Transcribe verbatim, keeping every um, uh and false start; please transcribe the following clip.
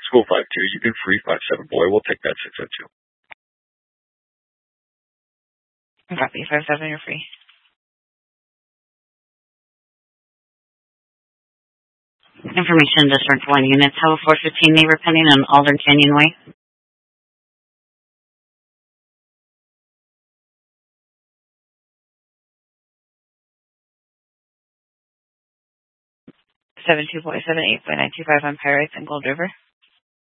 School five two, you can free five seven boy. We'll take that six oh two. Copy. five seven, you're free. Information District one units. Have a four fifteen neighbor pending on Alder Canyon Way. seven two point seven eight point nine two five on Pirates and Gold River.